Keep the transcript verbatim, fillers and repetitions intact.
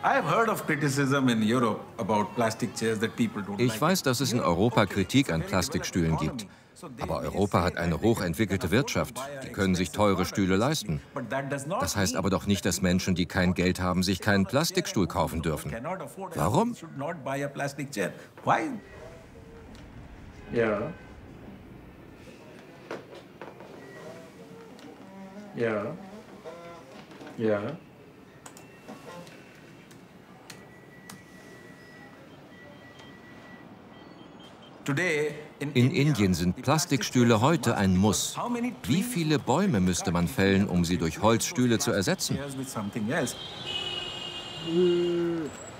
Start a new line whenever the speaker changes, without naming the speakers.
Ich weiß, dass es in Europa Kritik an Plastikstühlen gibt. Aber Europa hat eine hochentwickelte Wirtschaft. Die können sich teure Stühle leisten. Das heißt aber doch nicht, dass Menschen, die kein Geld haben, sich keinen Plastikstuhl kaufen dürfen. Warum?
Ja. Ja. Ja.
In Indien sind Plastikstühle heute ein Muss. Wie viele Bäume müsste man fällen, um sie durch Holzstühle zu ersetzen?